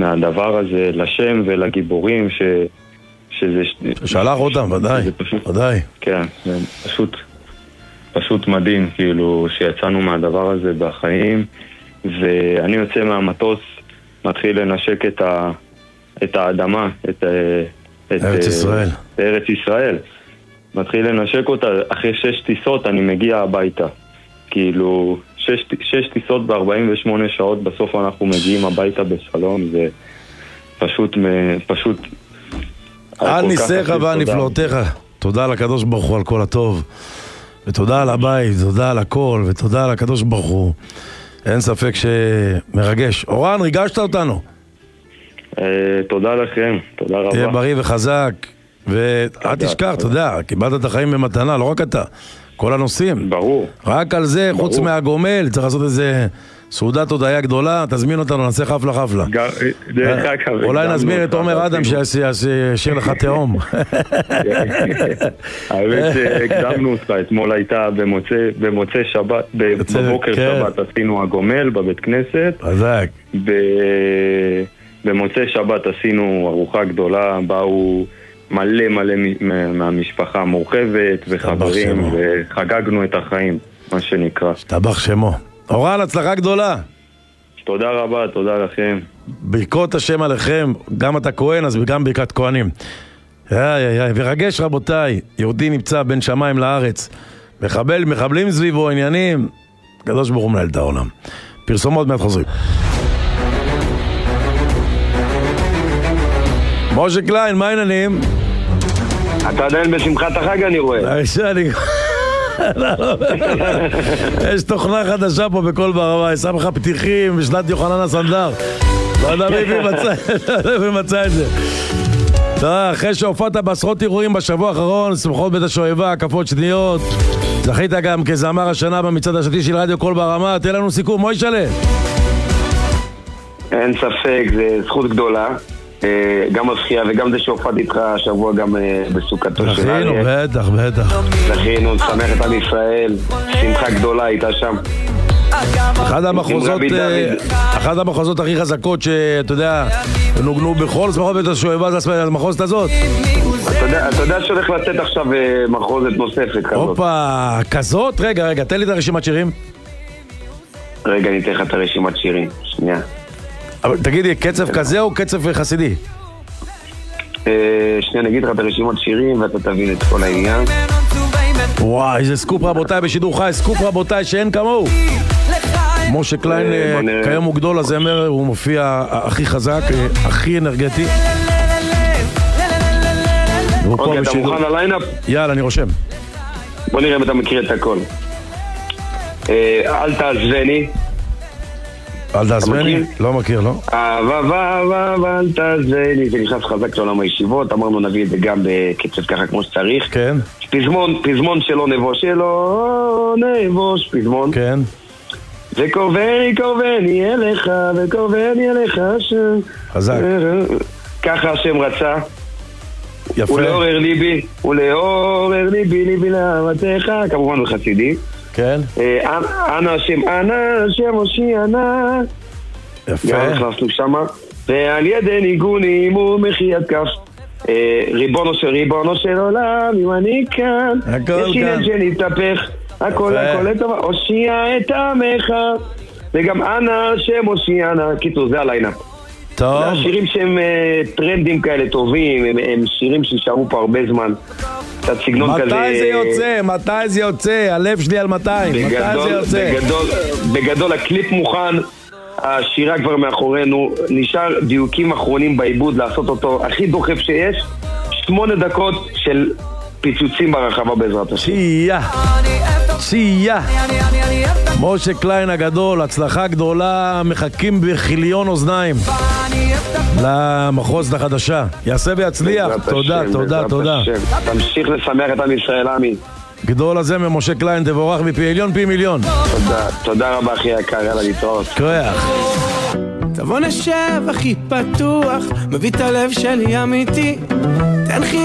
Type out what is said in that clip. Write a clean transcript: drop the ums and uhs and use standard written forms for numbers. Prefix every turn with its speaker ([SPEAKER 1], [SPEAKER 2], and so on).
[SPEAKER 1] מהדבר הזה לשם ולגיבורים שזה...
[SPEAKER 2] שלח אותם, ודאי, ודאי.
[SPEAKER 1] כן, זה פשוט מדהים, כאילו, שיצאנו מהדבר הזה בחיים, ואני יוצא מהמטוס, מתחיל לנשק את האדמה, את
[SPEAKER 2] ארץ ישראל.
[SPEAKER 1] ארץ ישראל. מתחיל לנשק אותה, אחרי 6 טיסות אני מגיע הביתה. כאילו, 6 טיסות ב-48 שעות, בסוף אנחנו מגיעים הביתה בשלום, זה פשוט...
[SPEAKER 2] על ניסיך ועל נפלאותיך. תודה לקדוש ברוך הוא על כל הטוב, ותודה על הבית, תודה על הכל, ותודה על הקדוש ברוך הוא. אין ספק שמרגש. אורן, ריגשת אותנו.
[SPEAKER 1] תודה לכם, תודה רבה.
[SPEAKER 2] תהיה בריא וחזק, ואל תשכח, אתה יודע, קיבלת את החיים במתנה, לא רק אתה, כל הנושאים.
[SPEAKER 1] ברור.
[SPEAKER 2] רק על זה, חוץ מהגומל, צריך לעשות איזה סעודת הודיה גדולה, תזמין אותנו, נעשה חפלה. אולי נזמין את עומר אדם שישיר לך תאום.
[SPEAKER 1] האמת שהקדמנו אותה, אתמול הייתה במוצאי שבת, בבוקר שבת עשינו הגומל בבית כנסת.
[SPEAKER 2] חזק.
[SPEAKER 1] במוצאי שבת עשינו ארוחה גדולה, באו מלא מהמשפחה מורחבת וחברים, וחגגנו את החיים, מה שנקרא.
[SPEAKER 2] שתבח שמו. אורן, הצלחה גדולה.
[SPEAKER 1] תודה רבה, תודה לכם.
[SPEAKER 2] ברכות השם עליכם, גם אתה כהן, אז גם ברכת כהנים. ורגש רבותיי, יהודי נמצא בין שמיים לארץ, מחבלים סביבו עניינים, קדוש ברוך הוא מנהל את העולם. פרסומות מיד חוזרים. משה קליין, מה העניינים?
[SPEAKER 3] אתה עדיין בשמחת החג אני רואה.
[SPEAKER 2] יש תוכנה חדשה פה בכל ברמה, יש לך פתיחים בשנת יוחנן הסנדר. לא יודע מי מצא את זה. אחרי שהופעת בעשרות אירועים בשבוע האחרון, שמחות בית השואבה, הקפות שניות, זכית גם כזמר השנה במצעד השנתי של רדיו קול ברמה. תן לנו סיכום, מוישלה.
[SPEAKER 3] אין ספק, זה זכות גדולה, גם הזכייה וגם זה שהופעתי איתך השבוע גם בסוכתו של אריה.
[SPEAKER 2] בטח.
[SPEAKER 3] זכינו, שמח את עם ישראל, שמחה גדולה הייתה שם.
[SPEAKER 2] אחד המחוזות הכי חזקות שאתה יודע נוגנו בכל שמחות בית השואבה, זה המחוזת הזאת.
[SPEAKER 3] אתה יודע שהולך לצאת עכשיו מחוזת נוספת כזאת.
[SPEAKER 2] הופה, כזאת? רגע, תן לי את הרשימת שירים.
[SPEAKER 3] רגע, אני אתן לך את הרשימת שירים, שנייה.
[SPEAKER 2] אבל תגידי, קצב כזה או קצב חסידי?
[SPEAKER 3] שנייה, נגיד לך את הרשימת שירים ואתה תבין את כל העניין.
[SPEAKER 2] וואי, איזה סקופ רבותיי בשידור חי, סקופ רבותיי שאין כמוהו. משה קליין כיום הוא גדול הזמר, הוא מופיע הכי חזק, הכי אנרגטי.
[SPEAKER 3] אוקיי, אתה מוכן לליינאפ?
[SPEAKER 2] יאללה, אני רושם.
[SPEAKER 3] בוא נראה אם אתה מכיר את הכל. אל תעזבני.
[SPEAKER 2] אל תעזבני? לא מכיר, לא?
[SPEAKER 3] אל תעזבני, זה נכנס חזק לעולם הישיבות, אמרנו נביא את זה גם בקצב ככה כמו שצריך.
[SPEAKER 2] כן.
[SPEAKER 3] פזמון שלא נבוש, פזמון.
[SPEAKER 2] כן.
[SPEAKER 3] וקורבני אליך, שם.
[SPEAKER 2] חזק.
[SPEAKER 3] ככה השם רצה.
[SPEAKER 2] יפה.
[SPEAKER 3] ולעורר ליבי לאהבתך, כמובן בחסידי.
[SPEAKER 2] כן.
[SPEAKER 3] אנא השם הושיענה.
[SPEAKER 2] יפה.
[SPEAKER 3] גם נכנסנו שמה. ועל ידי ניגונים ומחיית כף. ריבונו של עולם, אם אני כאן, יש עניין שנתהפך, הכל לטובה, הושיע את עמך, וגם אנא השם הושיענה. קיצור, זה הליינאפ.
[SPEAKER 2] טוב.
[SPEAKER 3] זה השירים שהם טרנדים כאלה טובים, הם שירים שישארו פה הרבה זמן. קצת סגנון כזה.
[SPEAKER 2] מתי זה יוצא? הלב שלי על 200. מתי זה יוצא?
[SPEAKER 3] בגדול הקליפ מוכן, השירה כבר מאחורינו, נשאר דיוקים אחרונים בעיבוד לעשות אותו הכי דוחף שיש. 8 דקות של פיצוצים ברחבה בעזרת השם.
[SPEAKER 2] שייה. משה קליין הגדול, הצלחה גדולה, מחכים בחיליון אוזניים למחוזת החדשה. יעשה ויצליח. תודה.
[SPEAKER 3] תמשיך לשמח את עם ישראל, עמי.
[SPEAKER 2] גדול הזה ממשה קליין, תבורך מפי עליון פי מיליון.
[SPEAKER 3] תודה רבה אחי יקר, יאללה להתראות.
[SPEAKER 2] כוח.
[SPEAKER 4] תבוא נשב הכי פתוח, מביא את הלב שלי אמיתי, תנחי